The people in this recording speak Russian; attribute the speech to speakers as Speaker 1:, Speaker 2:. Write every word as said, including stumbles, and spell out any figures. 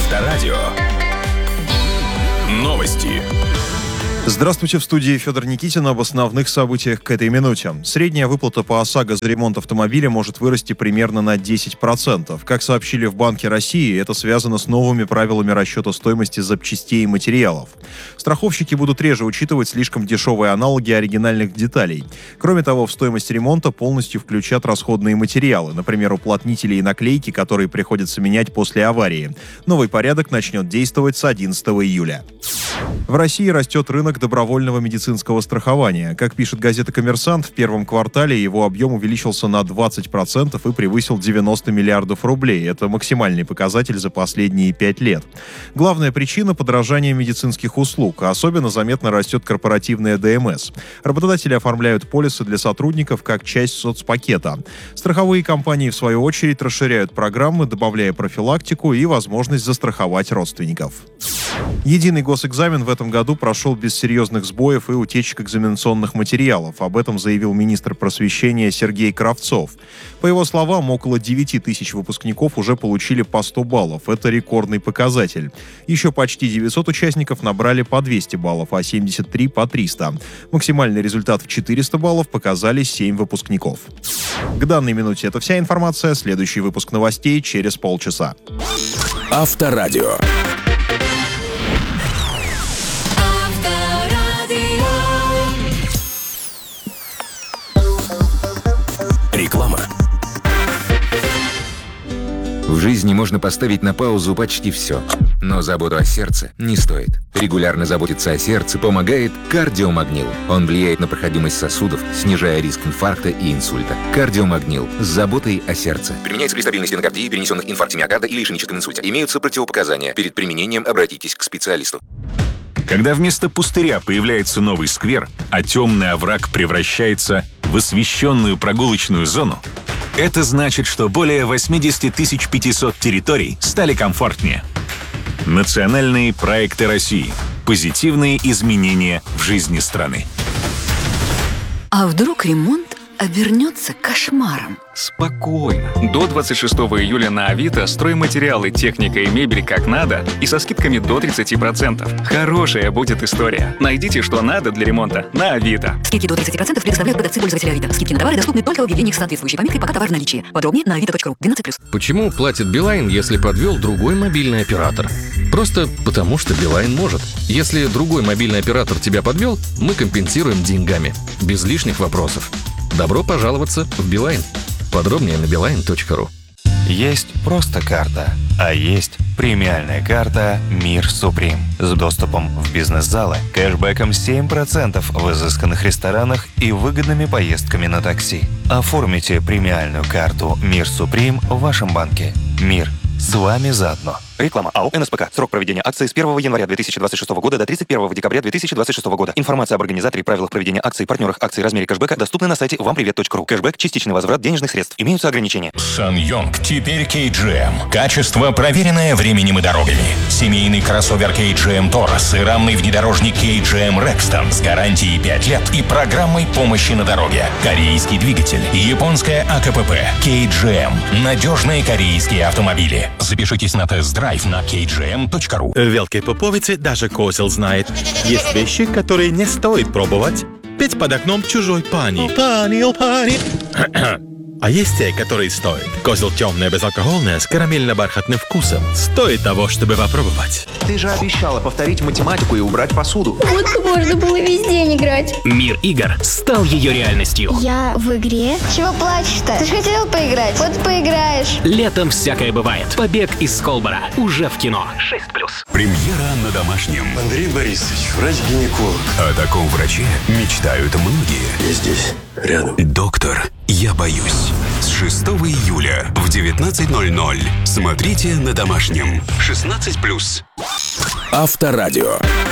Speaker 1: Авторадио. Новости.
Speaker 2: Здравствуйте, в студии Федор Никитин об основных событиях к этой минуте. Средняя выплата по ОСАГО за ремонт автомобиля может вырасти примерно на десять процентов. Как сообщили в Банке России, это связано с новыми правилами расчета стоимости запчастей и материалов. Страховщики будут реже учитывать слишком дешевые аналоги оригинальных деталей. Кроме того, в стоимость ремонта полностью включат расходные материалы, например, уплотнители и наклейки, которые приходится менять после аварии. Новый порядок начнет действовать с одиннадцатого июля. В России растет рынок добровольного медицинского страхования. Как пишет газета «Коммерсант», в первом квартале его объем увеличился на двадцать процентов и превысил девяносто миллиардов рублей. Это максимальный показатель за последние пять лет. Главная причина – подорожание медицинских услуг. Особенно заметно растет корпоративная дэ эм эс. Работодатели оформляют полисы для сотрудников как часть соцпакета. Страховые компании, в свою очередь, расширяют программы, добавляя профилактику и возможность застраховать родственников. Единый госэкзамен в этом году прошел без серьезных сбоев и утечек экзаменационных материалов. Об этом заявил министр просвещения Сергей Кравцов. По его словам, около девять тысяч выпускников уже получили по сто баллов. Это рекордный показатель. Еще почти девятьсот участников набрали по двести баллов, а семьдесят три по триста. Максимальный результат в четыреста баллов показали семь выпускников. К данной минуте это вся информация. Следующий выпуск новостей через полчаса.
Speaker 1: Авторадио. Реклама.
Speaker 3: В жизни можно поставить на паузу почти все, но заботу о сердце не стоит. Регулярно заботиться о сердце помогает кардиомагнил. Он влияет на проходимость сосудов, снижая риск инфаркта и инсульта. Кардиомагнил с заботой о сердце. Применяется при стабильной стенокардии, перенесенных инфаркте миокарда или ишемическом инсульте. Имеются противопоказания. Перед применением обратитесь к специалисту.
Speaker 4: Когда вместо пустыря появляется новый сквер, а темный овраг превращается в освещенную прогулочную зону, это значит, что более восемьдесят тысяч пятьсот территорий стали комфортнее. Национальные проекты России. Позитивные изменения в жизни страны.
Speaker 5: А вдруг ремонт обернется кошмаром?
Speaker 6: Спокойно. До двадцать шестого июля на Авито стройматериалы, техника и мебель как надо и со скидками до тридцать процентов. Хорошая будет история. Найдите, что надо для ремонта на Авито.
Speaker 5: Скидки до тридцать процентов предоставляют продавцы пользователя Авито. Скидки на товары доступны только в объявлениях с соответствующей пометкой «Пока товар в наличии». Подробнее на авито точка ру. двенадцать плюс.
Speaker 7: Почему платит Билайн, если подвел другой мобильный оператор? Просто потому, что Билайн может. Если другой мобильный оператор тебя подвел, мы компенсируем деньгами. Без лишних вопросов. Добро пожаловаться в Билайн. Подробнее на билайн точка ру.
Speaker 8: Есть просто карта, а есть премиальная карта «Мир Суприм» с доступом в бизнес-залы, кэшбэком семь процентов в изысканных ресторанах и выгодными поездками на такси. Оформите премиальную карту «Мир Суприм» в вашем банке. Мир с вами заодно.
Speaker 9: Реклама. АО «эн эс пэ ка». Срок проведения акции с первого января две тысячи двадцать шестого года до тридцать первого декабря две тысячи двадцать шестого года. Информация об организаторе, правилах проведения акций, партнерах акций, размере кэшбэка доступна на сайте вам привет точка ру. Кэшбэк – частичный возврат денежных средств. Имеются ограничения.
Speaker 1: SsangYong теперь кей джи эм. Качество, проверенное временем и дорогами. Семейный кроссовер кей джи эм Taurus и рамный внедорожник кей джи эм Rexton с гарантией пять лет и программой помощи на дороге. Корейский двигатель, японская а ка пэ пэ. кей джи эм. Надежные корейские автомобили. Запишитесь на тест-драйв на кей джи эм точка ру.
Speaker 10: В Велкой Поповице даже козел знает. Есть вещи, которые не стоит пробовать. Петь под окном чужой пани. Пани, о пани. А есть те, которые стоят. Козел темное, безалкогольное, с карамельно-бархатным вкусом. Стоит того, чтобы попробовать.
Speaker 11: Ты же обещала повторить математику и убрать посуду.
Speaker 12: Вот можно было весь день играть.
Speaker 13: Мир игр стал ее реальностью.
Speaker 12: Я в игре? Чего плачешь-то? Ты же хотел поиграть. Вот поиграешь.
Speaker 13: Летом всякое бывает. Побег из Колбора. Уже в кино. шесть плюс.
Speaker 1: Премьера на домашнем.
Speaker 14: Андрей Борисович, врач-гинеколог.
Speaker 1: О таком враче мечтают многие.
Speaker 14: Я здесь, рядом.
Speaker 1: Доктор, я боюсь. С шестого июля в девятнадцать ноль ноль. Смотрите на домашнем. шестнадцать плюс. Авторадио.